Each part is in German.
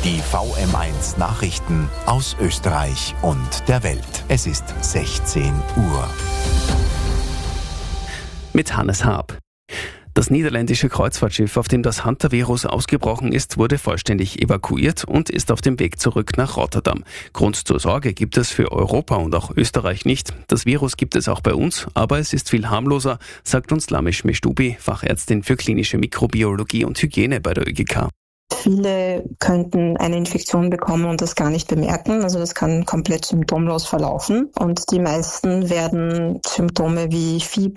Die VM1 Nachrichten aus Österreich und der Welt. Es ist 16 Uhr. Mit Hannes Haab. Das niederländische Kreuzfahrtschiff, auf dem das Hantavirus ausgebrochen ist, wurde vollständig evakuiert und ist auf dem Weg zurück nach Rotterdam. Grund zur Sorge gibt es für Europa und auch Österreich nicht. Das Virus gibt es auch bei uns, aber es ist viel harmloser, sagt uns Lamish Meshtubi, Fachärztin für klinische Mikrobiologie und Hygiene bei der ÖGK. Viele könnten eine Infektion bekommen und das gar nicht bemerken. Also das kann komplett symptomlos verlaufen. Und die meisten werden Symptome wie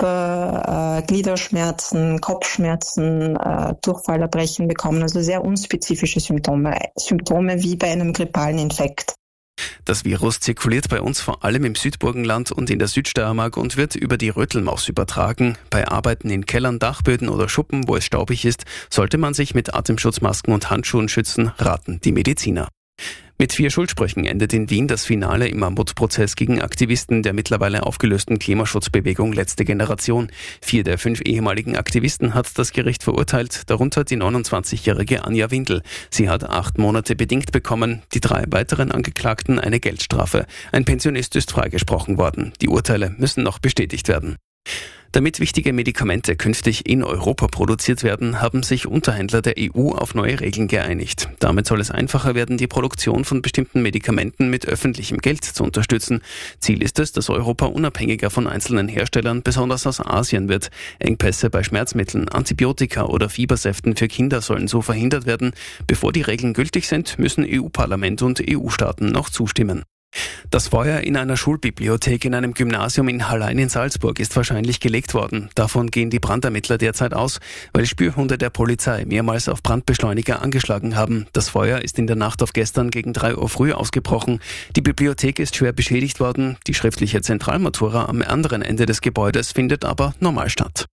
Fieber, Gliederschmerzen, Kopfschmerzen, Durchfallerbrechen bekommen. Also sehr unspezifische Symptome. Symptome wie bei einem grippalen Infekt. Das Virus zirkuliert bei uns vor allem im Südburgenland und in der Südsteiermark und wird über die Rötelmaus übertragen. Bei Arbeiten in Kellern, Dachböden oder Schuppen, wo es staubig ist, sollte man sich mit Atemschutzmasken und Handschuhen schützen, raten die Mediziner. Mit 4 Schuldsprüchen endet in Wien das Finale im Mammutprozess gegen Aktivisten der mittlerweile aufgelösten Klimaschutzbewegung Letzte Generation. 4 der 5 ehemaligen Aktivisten hat das Gericht verurteilt, darunter die 29-jährige Anja Windel. Sie hat 8 Monate bedingt bekommen, die 3 weiteren Angeklagten eine Geldstrafe. Ein Pensionist ist freigesprochen worden. Die Urteile müssen noch bestätigt werden. Damit wichtige Medikamente künftig in Europa produziert werden, haben sich Unterhändler der EU auf neue Regeln geeinigt. Damit soll es einfacher werden, die Produktion von bestimmten Medikamenten mit öffentlichem Geld zu unterstützen. Ziel ist es, dass Europa unabhängiger von einzelnen Herstellern, besonders aus Asien, wird. Engpässe bei Schmerzmitteln, Antibiotika oder Fiebersäften für Kinder sollen so verhindert werden. Bevor die Regeln gültig sind, müssen EU-Parlament und EU-Staaten noch zustimmen. Das Feuer in einer Schulbibliothek in einem Gymnasium in Hallein in Salzburg ist wahrscheinlich gelegt worden. Davon gehen die Brandermittler derzeit aus, weil Spürhunde der Polizei mehrmals auf Brandbeschleuniger angeschlagen haben. Das Feuer ist in der Nacht auf gestern gegen 3 Uhr früh ausgebrochen. Die Bibliothek ist schwer beschädigt worden. Die schriftliche Zentralmatura am anderen Ende des Gebäudes findet aber normal statt.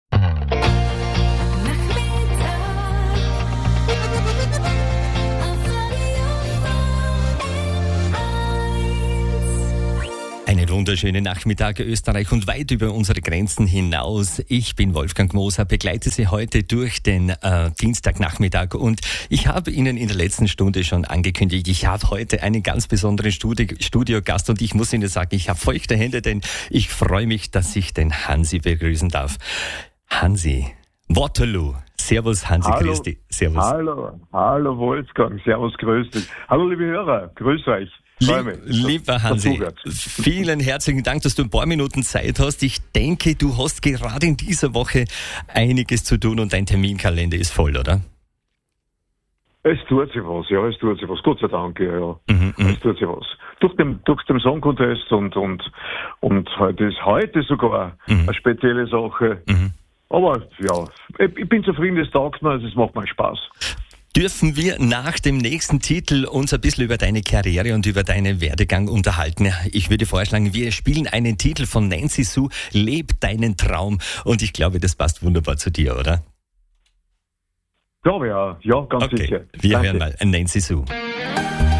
Einen wunderschönen Nachmittag Österreich und weit über unsere Grenzen hinaus. Ich bin Wolfgang Moser, begleite Sie heute durch den Dienstagnachmittag und ich habe Ihnen in der letzten Stunde schon angekündigt, ich habe heute einen ganz besonderen Studiogast und ich muss Ihnen sagen, ich habe feuchte Hände, denn ich freue mich, dass ich den Hansi begrüßen darf. Hansi, Waterloo. Servus Hansi, grüß dich. Servus. Hallo Wolfgang, servus, grüß dich. Hallo liebe Hörer, grüß euch. Lieber Hansi, vielen herzlichen Dank, dass du ein paar Minuten Zeit hast. Ich denke, du hast gerade in dieser Woche einiges zu tun und dein Terminkalender ist voll, oder? Es tut sich was, Gott sei Dank, ja. Es tut sich was. Durch den Song Contest und heute ist sogar eine spezielle Sache. Aber ja, ich bin zufrieden, es taugt mir, es macht mir Spaß. Dürfen wir nach dem nächsten Titel uns ein bisschen über deine Karriere und über deinen Werdegang unterhalten? Ich würde vorschlagen, wir spielen einen Titel von Nancy Sue, Leb deinen Traum. Und ich glaube, das passt wunderbar zu dir, oder? Ja, ganz sicher. Wir hören mal Nancy Sue.